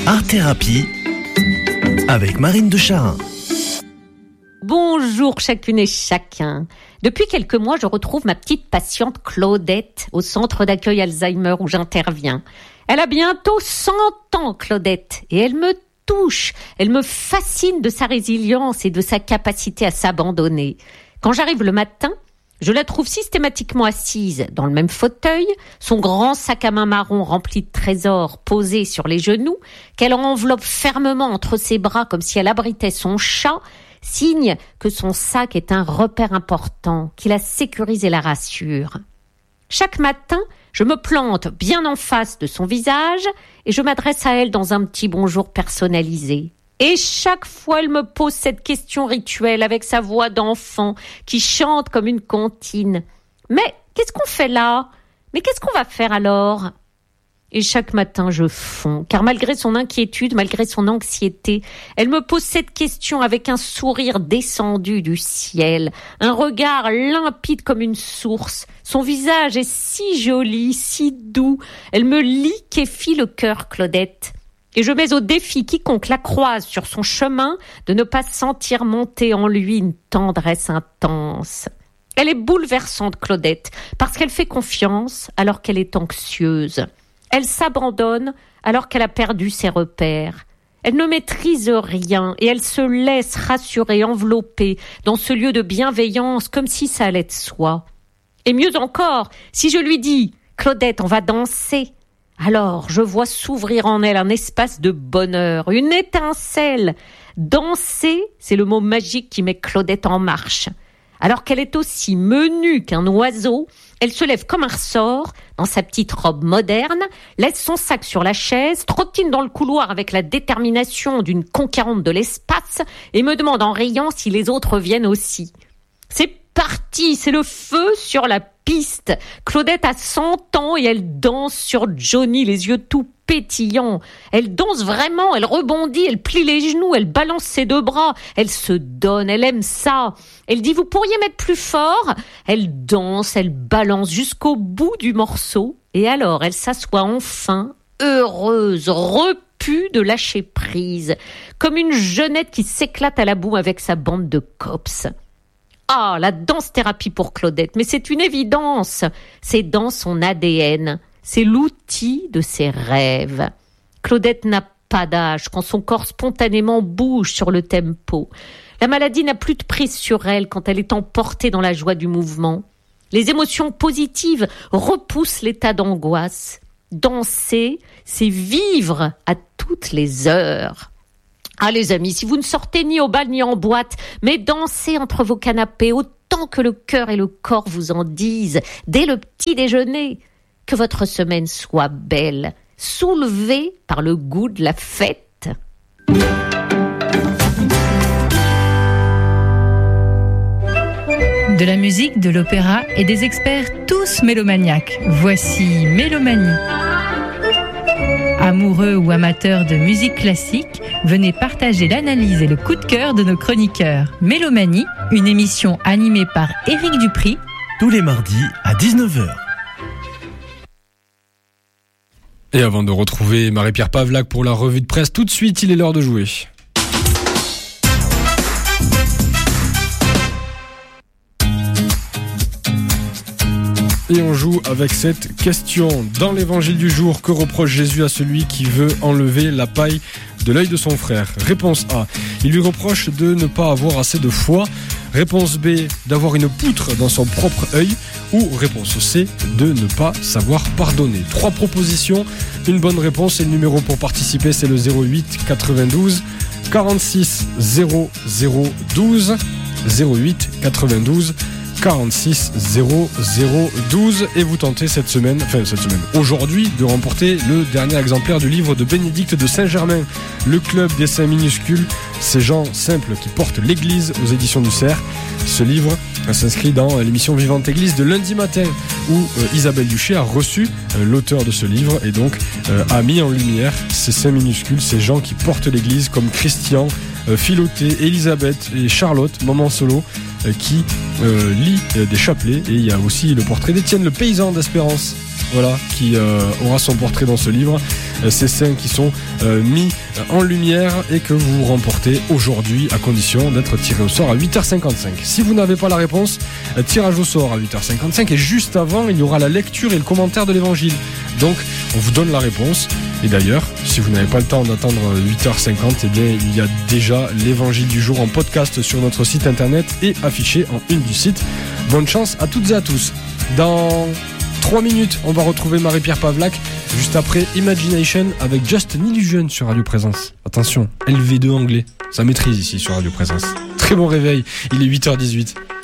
Art Thérapie avec Marine de Charin. Bonjour chacune et chacun. Depuis quelques mois, je retrouve ma petite patiente Claudette au centre d'accueil Alzheimer où j'interviens. Elle a bientôt 100 ans, Claudette, et elle me touche. Elle me fascine de sa résilience et de sa capacité à s'abandonner. Quand j'arrive le matin, je la trouve systématiquement assise dans le même fauteuil, son grand sac à main marron rempli de trésors posé sur les genoux, qu'elle enveloppe fermement entre ses bras comme si elle abritait son chat, signe que son sac est un repère important, qui la sécurise et la rassure. Chaque matin, je me plante bien en face de son visage et je m'adresse à elle dans un petit bonjour personnalisé. Et chaque fois, elle me pose cette question rituelle avec sa voix d'enfant qui chante comme une comptine. « Mais qu'est-ce qu'on fait là ? Mais qu'est-ce qu'on va faire alors ?» Et chaque matin, je fonds, car malgré son inquiétude, malgré son anxiété, elle me pose cette question avec un sourire descendu du ciel, un regard limpide comme une source. Son visage est si joli, si doux. Elle me liquéfie le cœur, Claudette. Et je mets au défi quiconque la croise sur son chemin de ne pas sentir monter en lui une tendresse intense. Elle est bouleversante, Claudette, parce qu'elle fait confiance alors qu'elle est anxieuse. Elle s'abandonne alors qu'elle a perdu ses repères. Elle ne maîtrise rien et elle se laisse rassurer, envelopper dans ce lieu de bienveillance comme si ça allait de soi. Et mieux encore, si je lui dis « Claudette, on va danser », alors je vois s'ouvrir en elle un espace de bonheur, une étincelle. Danser, c'est le mot magique qui met Claudette en marche. Alors qu'elle est aussi menue qu'un oiseau, elle se lève comme un ressort dans sa petite robe moderne, laisse son sac sur la chaise, trottine dans le couloir avec la détermination d'une conquérante de l'espace et me demande en riant si les autres viennent aussi. C'est parti, c'est le feu sur la piste. Claudette a 100 ans et elle danse sur Johnny, les yeux tout pétillants. Elle danse vraiment, elle rebondit, elle plie les genoux, elle balance ses deux bras, elle se donne, elle aime ça. Elle dit « Vous pourriez mettre plus fort ?» Elle danse, elle balance jusqu'au bout du morceau et alors elle s'assoit enfin, heureuse, repue de lâcher prise, comme une jeunette qui s'éclate à la boue avec sa bande de cops. Ah, la danse-thérapie pour Claudette, mais c'est une évidence. C'est dans son ADN. C'est l'outil de ses rêves. Claudette n'a pas d'âge quand son corps spontanément bouge sur le tempo. La maladie n'a plus de prise sur elle quand elle est emportée dans la joie du mouvement. Les émotions positives repoussent l'état d'angoisse. Danser, c'est vivre à toutes les heures. Ah les amis, si vous ne sortez ni au bal ni en boîte, mais dansez entre vos canapés autant que le cœur et le corps vous en disent, dès le petit déjeuner. Que votre semaine soit belle, soulevée par le goût de la fête. De la musique, de l'opéra et des experts tous mélomaniaques. Voici Mélomanie. Amoureux ou amateurs de musique classique, venez partager l'analyse et le coup de cœur de nos chroniqueurs. Mélomanie, une émission animée par Éric Dupri. Tous les mardis à 19h. Et avant de retrouver Marie-Pierre Pavlac pour la revue de presse, tout de suite, il est l'heure de jouer. Et on joue avec cette question. Dans l'évangile du jour, que reproche Jésus à celui qui veut enlever la paille de l'œil de son frère ? Réponse A. Il lui reproche de ne pas avoir assez de foi. Réponse B. D'avoir une poutre dans son propre œil. Ou réponse C. De ne pas savoir pardonner. 3 propositions, une bonne réponse. Et le numéro pour participer, c'est le 08 92 46 00 12. 08 92 46 0012 et vous tentez aujourd'hui de remporter le dernier exemplaire du livre de Bénédicte de Saint-Germain, Le Club des Saints minuscules, ces gens simples qui portent l'Église, aux éditions du Cerf. Ce livre s'inscrit dans l'émission Vivante Église de lundi matin où Isabelle Duché a reçu l'auteur de ce livre et donc a mis en lumière ces saints minuscules, ces gens qui portent l'Église comme Christian, Philothée, Elisabeth et Charlotte, maman solo, qui lit des chapelets. Et il y a aussi le portrait d'Étienne le paysan d'Espérance voilà, qui aura son portrait dans ce livre. Ces saints qui sont mis en lumière et que vous remportez aujourd'hui à condition d'être tiré au sort à 8h55. Si vous n'avez pas la réponse, tirage au sort à 8h55 et juste avant, il y aura la lecture et le commentaire de l'évangile. Donc, on vous donne la réponse. Et d'ailleurs, si vous n'avez pas le temps d'attendre 8h50, eh bien, il y a déjà l'évangile du jour en podcast sur notre site internet et affiché en une du site. Bonne chance à toutes et à tous. Dans 3 minutes, on va retrouver Marie-Pierre Pavlac juste après Imagination avec Just an Illusion sur Radio Présence. Attention, LV2 anglais, ça maîtrise ici sur Radio Présence. Très bon réveil, il est 8h18.